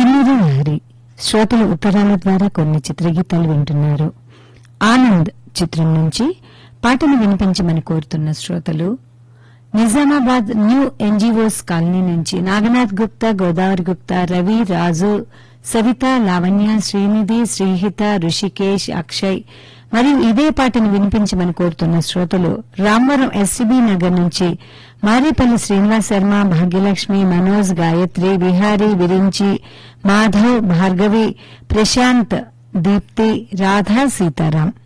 కిన్నెర లహరి శ్రోతల ఉత్తరాల ద్వారా కొన్ని చిత్రగీతాలు వింటున్నారు. ఆనంద్ చిత్రం నుంచి పాటను వినిపించమని కోరుతున్న శ్రోతలు నిజామాబాద్ న్యూ ఎన్జీఓస్ కాలనీ నుంచి నాగనాథ్ గుప్తా, గోదావరి గుప్తా, రవి, రాజు, సవిత, లావణ్య, శ్రీనిధి, శ్రీహిత, ఋషికేష్, అక్షయ్ మరియు ఇదే పాటను వినిపించమని కోరుతున్న శ్రోతలు రామవరం ఎస్సీబీ నగర్ నుంచి మారేపల్లి శ్రీనివాస్ శర్మ, భాగ్యలక్ష్మి, మనోజ్, గాయత్రి, విహారీ, విరించి, మాధవ్, భార్గవి, ప్రశాంత్, దీప్తి, రాధా, సీతారాం.